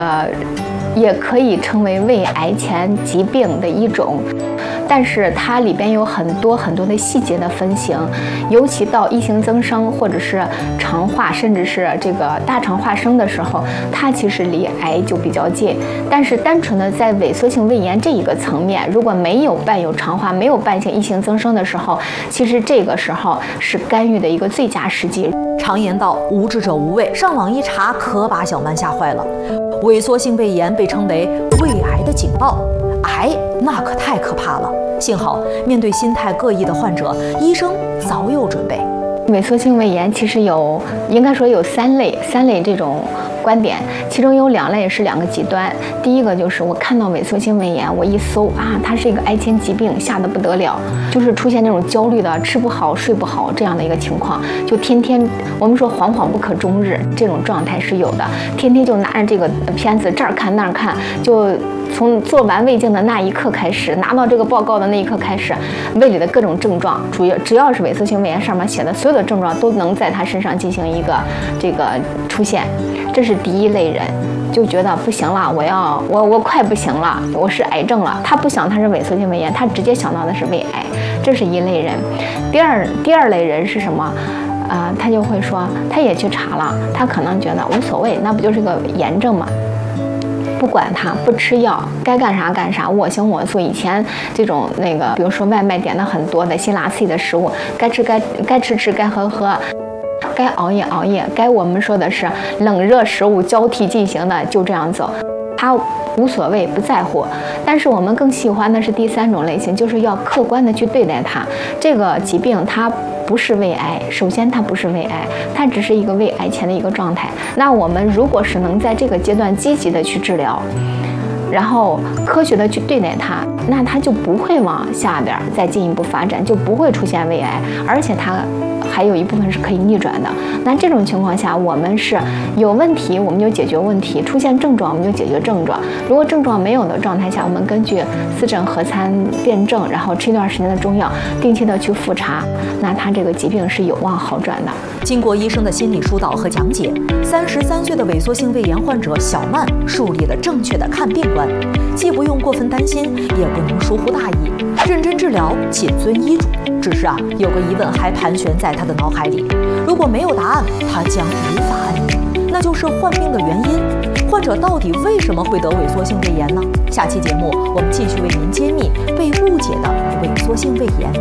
也可以称为胃癌前疾病的一种，但是它里边有很多的细节的分型，尤其到异型增生或者是肠化，甚至是这个大肠化生的时候，它其实离癌就比较近。但是单纯的在萎缩性胃炎这一个层面，如果没有伴有肠化，没有伴性异型增生的时候，其实这个时候是干预的一个最佳时机。 常言道，无知者无畏，上网一查，可把小曼吓坏了。萎缩性胃炎被称为胃癌的警报，癌那可太可怕了。幸好面对心态各异的患者，医生早有准备。 萎缩性胃炎其实应该说有三类这种观点，其中有2类是2个极端。第一个就是我看到萎缩性胃炎，我一搜啊，它是一个癌前疾病，吓得不得了，就是出现那种焦虑的、吃不好、睡不好这样的一个情况，就天天我们说惶惶不可终日，这种状态是有的，天天就拿着这个片子这儿看那儿看，就从做完胃镜的那一刻开始，拿到这个报告的那一刻开始，胃里的各种症状，只要是萎缩性胃炎上面写的所有的症状都能在他身上进行一个这个出现。这是第一类人，就觉得不行了，我快不行了，我是癌症了。他不想他是萎缩性胃炎，他直接想到的是胃癌，这是一类人。第二类人是什么？他就会说，他也去查了，他可能觉得无所谓，那不就是个炎症吗？不管他，不吃药，该干啥干啥，我行我素。以前这种比如说外卖点的很多的辛辣刺激的食物，该吃，该喝。该熬夜，该我们说的是冷热食物交替进行的，就这样走，他无所谓不在乎。但是我们更喜欢的是第3种类型，就是要客观的去对待它。这个疾病它不是胃癌，首先它不是胃癌，它只是一个胃癌前的一个状态。那我们如果是能在这个阶段积极的去治疗，然后科学的去对待它，那它就不会往下边再进一步发展，就不会出现胃癌，而且它还有一部分是可以逆转的。那这种情况下，我们是有问题我们就解决问题，出现症状我们就解决症状。如果症状没有的状态下，我们根据司诊核参辩证，然后吃一段时间的中药，定期的去复查，那他这个疾病是有望好转的。 经过医生的心理疏导和讲解，33岁的萎缩性胃炎患者小曼树立了正确的看病观，既不用过分担心，也不能疏忽大意，认真治疗，谨遵医嘱。只是有个疑问还盘旋在他的脑海里，如果没有答案，他将无法安宁，那就是患病的原因。患者到底为什么会得萎缩性胃炎呢？下期节目我们继续为您揭秘被误解的萎缩性胃炎。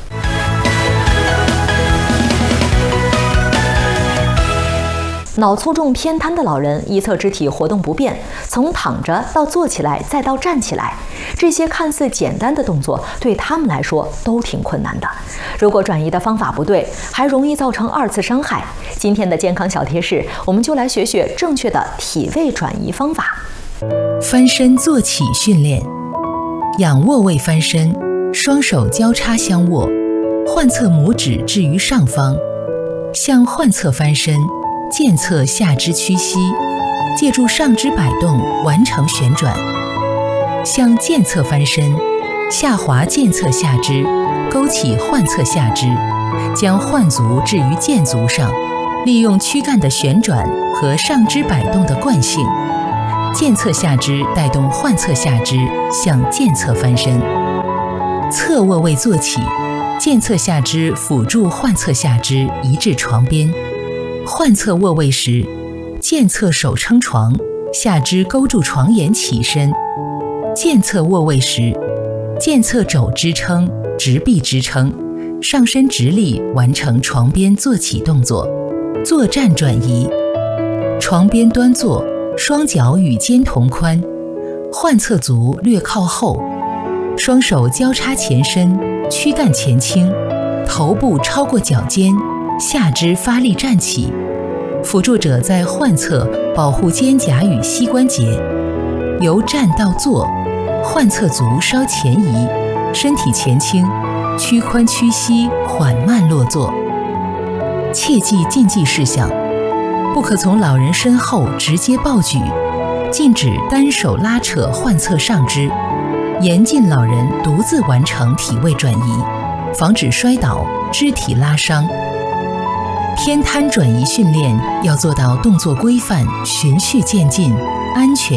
脑卒中偏瘫的老人，一侧肢体活动不便，从躺着到坐起来再到站起来，这些看似简单的动作对他们来说都挺困难的。如果转移的方法不对，还容易造成2次伤害。今天的健康小贴士，我们就来学学正确的体位转移方法。 翻身坐起训练，仰卧位翻身，双手交叉相握，患侧拇指置于上方，向患侧翻身，健侧下肢屈膝，借助上肢摆动完成旋转。向健侧翻身，下滑健侧下肢，勾起患侧下肢，将患足置于健足上，利用躯干的旋转和上肢摆动的惯性，健侧下肢带动患侧下肢向健侧翻身。侧卧位坐起，健侧下肢辅助患侧下肢移至床边。患侧卧位时，健侧手撑床，下肢勾住床沿起身；健侧卧位时，健侧肘支撑，直臂支撑，上身直立完成床边坐起动作。坐站转移，床边端坐，双脚与肩同宽，患侧足略靠后，双手交叉前伸，躯干前倾，头部超过脚尖，下肢发力站起，辅助者在患侧保护肩胛与膝关节。由站到坐，患侧足稍前移，身体前倾，屈髋屈膝，缓慢落座。切记禁忌事项：不可从老人身后直接抱举，禁止单手拉扯患侧上肢，严禁老人独自完成体位转移，防止摔倒、肢体拉伤。 偏瘫转移训练要做到动作规范、循序渐进、安全